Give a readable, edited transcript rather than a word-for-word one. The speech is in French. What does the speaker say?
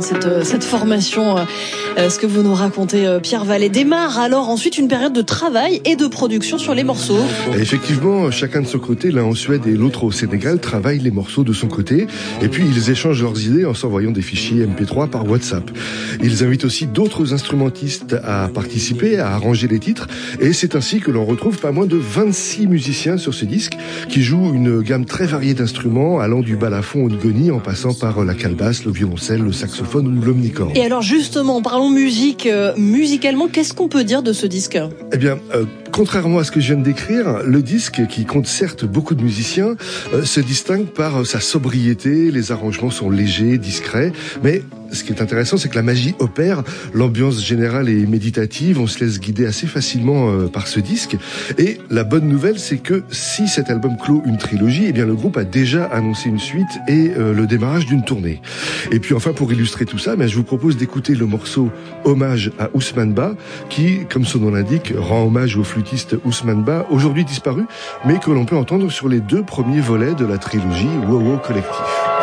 cette formation, ce que vous nous racontez, Pierre Vallée. Démarre alors ensuite une période de travail et de production sur les morceaux. Et effectivement, chacun de son côté, l'un en Suède et l'autre au Sénégal, travaillent les morceaux de son côté. Et puis ils échangent leurs idées en s'envoyant des fichiers MP3 par WhatsApp. Ils invitent aussi d'autres instrumentistes à participer, à arranger les titres. Et c'est ainsi que l'on retrouve pas moins de 26 musiciens sur ce disque qui jouent une gamme très variée d'instruments, allant du balafon au ngoni en passant par la calebasse, le violoncelle, le saxophone ou l'omnichord. Et alors justement, parlons musique. Musicalement, qu'est-ce qu'on peut dire de ce disque ? Eh bien, contrairement à ce que je viens de décrire, le disque, qui compte certes beaucoup de musiciens, se distingue par sa sobriété. Les arrangements sont légers, discrets, mais ce qui est intéressant, c'est que la magie opère, l'ambiance générale est méditative, on se laisse guider assez facilement par ce disque. Et la bonne nouvelle, c'est que si cet album clôt une trilogie, eh bien le groupe a déjà annoncé une suite et le démarrage d'une tournée. Et puis enfin, pour illustrer tout ça, je vous propose d'écouter le morceau Hommage à Ousmane Ba, qui, comme son nom l'indique, rend hommage au flûtiste Ousmane Ba, aujourd'hui disparu, mais que l'on peut entendre sur les 2 premiers volets de la trilogie Wow Wow Collectif.